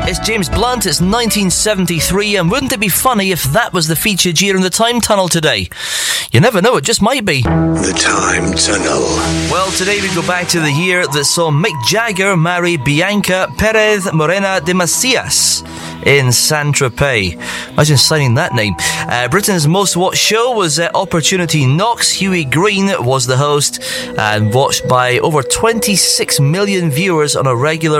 It's James Blunt, it's 1973, and wouldn't it be funny if that was the featured year in the Time Tunnel today? You never know, it just might be. The Time Tunnel. Well, today we go back to the year that saw Mick Jagger marry Bianca Perez Morena de Macias in Saint-Tropez. Imagine signing that name. Britain's most watched show was Opportunity Knocks. Hughie Green was the host and watched by over 26 million viewers on a regular